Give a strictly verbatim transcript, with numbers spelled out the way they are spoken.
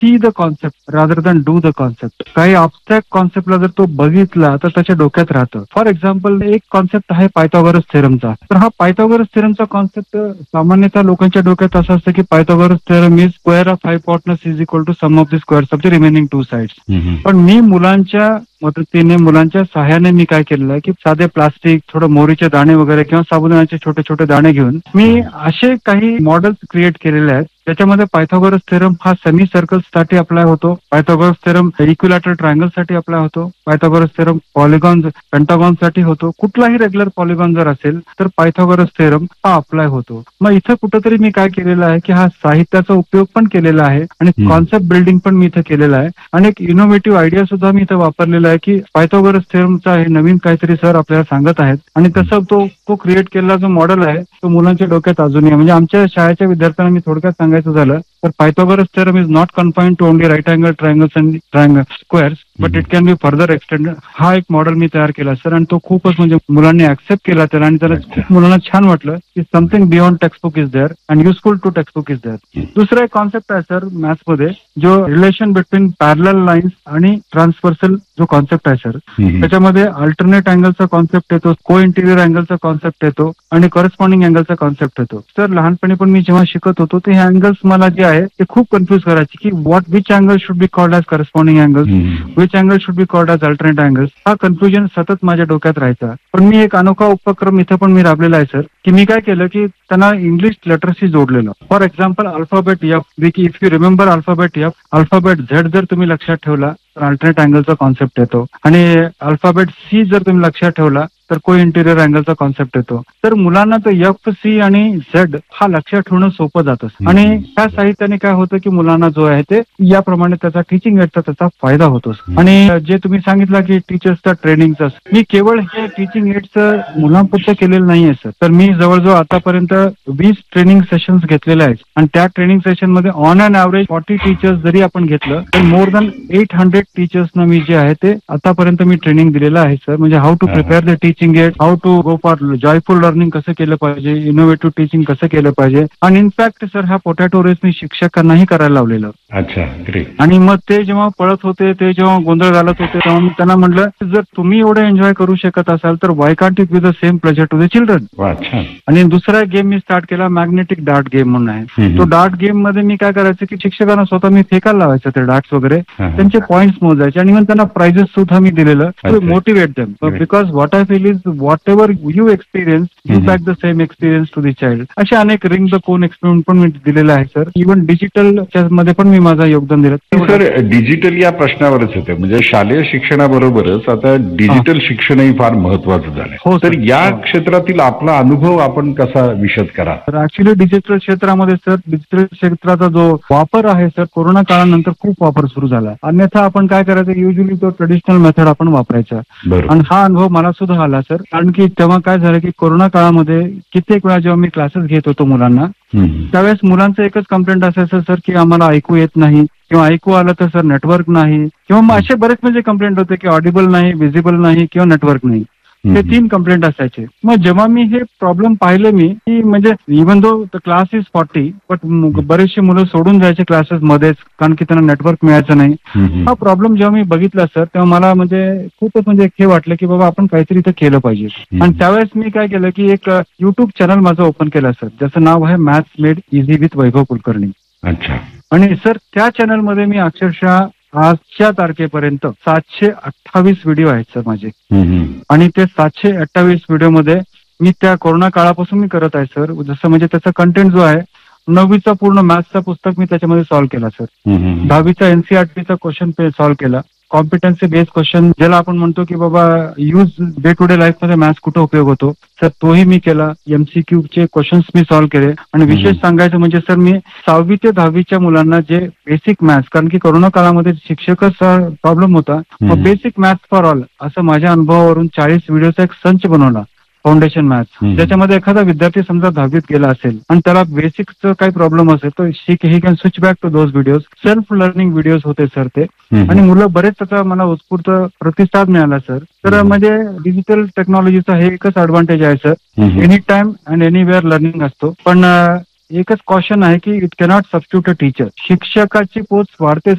See the concept rather than do the concept. काही abstract कॉन्सेप्टला जर तो बघितला तर त्याच्या डोक्यात राहतं. फॉर एक्झाम्पल एक कॉन्सेप्ट आहे पायथागोरस थेरमचा. तर हा पायथागोरस थेरमचा कॉन्सेप्ट सामान्यतः लोकांच्या डोक्यात असं असतं की Pythagoras theorem is square of hypotenuse is equal to some of the squares of the remaining two sides. पण मी मुलांच्या मदतीने मुलांच्या सहाय्याने मी काय केलेलं आहे की साधे प्लास्टिक, थोडं मोहरीचे दाणे वगैरे किंवा साबुदाण्याचे छोटे छोटे दाणे घेऊन मी असे काही मॉडेल्स क्रिएट केलेले आहेत त्याच्यामध्ये पायथागोरस थेरम हा सेमी सर्कल्स साठी अप्लाय होतो, पायथागोरस थेरम इक्विलॅटरल ट्रायंगल साठी अप्लाय होतो, पायथागोरस थेरम पॉलिगॉन पेंटागॉन साठी होतो. कुठलाही रेग्युलर पॉलिगॉन जर असेल तर पायथागोरस थेरम हा अप्लाय होतो. मग इथं कुठेतरी मी काय केलेलं आहे की हा साहित्याचा उपयोग पण केलेला आहे आणि कॉन्सेप्ट बिल्डिंग पण मी इथं केलेलं आहे आणि एक इनोव्हेटिव्ह आयडिया सुद्धा मी इथं वापरलेला आहे की पायथागोरस थेरमचा हे नवीन काहीतरी सर आपल्याला सांगत आहेत आणि तसं तो तो क्रिएट केलेला जो मॉडेल आहे तो मुलांच्या डोक्यात अजूनही म्हणजे आमच्या शाळेच्या विद्यार्थ्यांना मी थोडक्यात सांगायचं झालं तर Pythagoras theorem is not confined to only right angle triangles and triangle squares but it can be further extended. हा एक मॉडेल मी तयार केला सर आणि तो खूपच म्हणजे मुलांनी ऍक्सेप्ट केला त्याला आणि त्याला खूप मुलांना छान वाटलं की something beyond textbook is there and useful to textbook is there. दुसरा एक कॉन्सेप्ट आहे सर मॅथ्समध्ये जो रिलेशन बिटवीन पॅरलल लाईन्स आणि ट्रान्सव्हर्सल जो कॉन्सेप्ट आहे सर त्याच्यामध्ये अल्टरनेट अँगलचा कॉन्सेप्ट येतो, को इंटिरियर अँगलचा कॉन्सेप्ट येतो आणि करस्पॉन्डिंग अँगलचा कॉन्सेप्ट येतो. सर लहानपणी पण मी जेव्हा शिकत होतो ते हे अँगल्स मला जे आहे ते खूप कन्फ्युज करायचे की what which angle should be called as corresponding angles, which angle should be called as alternate angles. हा कन्फ्युजन सतत माझ्या डोक्यात राहायचा. पण मी एक अनोखा उपक्रम इथं पण मी राबलेला आहे सर की मी काय केलं की त्यांना इंग्लिश लेटर्सशी जोडलेलं. For example alphabet F, if you remember alphabet F, alphabet Z जर तुम्ही लक्षात ठेवला तर अल्टरनेट अँगलचा कॉन्सेप्ट येतो आणि अल्फाबेट सी जर तुम्ही लक्षात ठेवला तर को इंटिरियर अँगलचा कॉन्सेप्ट येतो. तर मुलांना तर एफ, सी आणि झेड हा लक्षात ठेवणं सोपं जातं आणि त्या साहित्याने काय होतं की मुलांना जो आहे ते याप्रमाणे त्याचा टीचिंग एडचा त्याचा फायदा होतो. आणि जे तुम्ही सांगितलं की टीचर्सचा ट्रेनिंगचं मी केवळ हे टीचिंग एडचं मुलांपुरतं केलेलं नाहीये सर. तर मी जवळजवळ आतापर्यंत वीस ट्रेनिंग सेशन्स घेतलेले आहेत आणि त्या ट्रेनिंग सेशन मध्ये on an average forty teachers जरी आपण घेतलं तर मोर दॅन एट हंड्रेड टीचर्सना मी जे आहे ते आतापर्यंत मी ट्रेनिंग दिलेलं आहे सर. म्हणजे how to prepare the teaching add, how to go for joyful learning कसं केलं पाहिजे, इनोव्हेटिव्ह टीचिंग कसं केलं पाहिजे आणि इनफॅक्ट सर हा पोटॅटो रेस मी शिक्षकांनाही करायला लावलेलं. अच्छा, ग्रेट. आणि मग ते जेव्हा पळत होते ते जेव्हा गोंधळ घालत होते तेव्हा मी त्यांना म्हटलं जर तुम्ही एवढं एन्जॉय करू शकत असाल तर Y can't it with the same pleasure to the children. आणि दुसरा गेम मी स्टार्ट केला मॅग्नेटिक डार्ट गेम म्हणून आहे. तो डार्ट गेम मध्ये मी काय करायचं की शिक्षकांना स्वतः मी फेकायला लावायचं ते डार्ट्स वगैरे, त्यांचे पॉईंट्स मोजायचे आणि मग त्यांना प्राइजेस सुद्धा मी दिलेलं to motivate them. Because what I feel is what ever you experience you back the same experience to the child. असे अनेक रिंग द कोन एक्सपेरिमेंट पण मी दिलेलं आहे सर. इव्हन डिजिटल मध्ये पण मी माझं योगदान दिलं. सर डिजिटल या प्रश्नावरच होते म्हणजे शालेय शिक्षणाबरोबरच आता डिजिटल शिक्षणही फार महत्वाचं झालंय. हो तर या क्षेत्रातील आपला अनुभव आपण कसा विशद करा. तर ऍक्च्युली डिजिटल क्षेत्रामध्ये सर डिजिटल क्षेत्राचा जो वापर आहे सर कोरोना काळानंतर खूप वापर सुरू झाला. अन्यथा आपण काय करायचं युजली तो ट्रेडिशनल मेथड आपण वापरायचा आणि हा अनुभव मला सुद्धा आला सर. कारण की तेव्हा काय झालं की कोरोना काळामध्ये कित्येक वेळा जेव्हा मी क्लासेस घेत होतो मुलांना त्यावेळेस मुलांचं एकच कंप्लेंट असायचं सर की आम्हाला ऐकू येत नाही किंवा ऐकू आलं तर सर नेटवर्क नाही किंवा मग असे बरेच म्हणजे कंप्लेंट होते की ऑडिबल नाही, विजिबल नाही किंवा नेटवर्क नाही. हे तीन कंप्लेंट असायचे. मग जेव्हा मी हे प्रॉब्लेम पाहिले मी की म्हणजे even though the class is forty but बरेचशी मुलं सोडून जायचे क्लासेस मध्येच कारण की त्यांना नेटवर्क मिळायचं नाही. हा प्रॉब्लेम जेव्हा मी बघितला सर तेव्हा मला म्हणजे खूपच म्हणजे हे वाटलं की बाबा आपण काहीतरी इथं केलं पाहिजे. आणि त्यावेळेस मी काय केलं की एक युट्यूब चॅनल माझं ओपन केलं सर ज्याचं नाव आहे मॅथ्स मेड इझी विथ वैभव कुलकर्णी. अच्छा. आणि सर त्या चॅनलमध्ये मी अक्षरशः आजच्या तारखेपर्यंत सातशे अठ्ठावीस व्हिडिओ आहेत सर माझे. आणि ते सातशे अठ्ठावीस व्हिडिओमध्ये मी त्या कोरोना काळापासून मी करत आहे सर. जसं म्हणजे त्याचा कंटेंट जो आहे नववीचा पूर्ण मॅथ्सचा पुस्तक मी त्याच्यामध्ये सॉल्व्ह केला सर. दहावीचा एनसीआरटीचा क्वेश्चन पे सॉल्व्ह केला. कॉम्पिटन्सी बेस्ड क्वेश्चन ज्याला आपण म्हणतो की बाबा use day to day life मध्ये मॅथ्स कुठं उपयोग होतो सर तोही मी केला. एमसीक्यू चे क्वेश्चन्स मी सॉल्व्ह केले. आणि विशेष सांगायचं म्हणजे सर मी सहावी ते दहावीच्या मुलांना जे बेसिक मॅथ्स कारण की कोरोना काळामध्ये शिक्षकच प्रॉब्लेम होता मग बेसिक मॅथ्स फॉर ऑल असं माझ्या अनुभवावरून चाळीस व्हिडिओचा एक संच बनवला फाउंडेशन मॅथ्स. ज्याच्यामध्ये एखादा विद्यार्थी समजा दहावीत गेला असेल आणि त्याला बेसिकचं काही प्रॉब्लेम असेल तर he can switch back to those videos. Self learning videos होते सर ते आणि मुलं बरेच त्याचा मला उत्स्फूर्त प्रतिसाद मिळाला सर. तर म्हणजे डिजिटल टेक्नॉलॉजीचा हे एकच ऍडव्हान्टेज आहे sir any time and anywhere learning असतो. पण एकच कॉशन आहे की it cannot substitute a teacher. शिक्षकाची पोच वाढते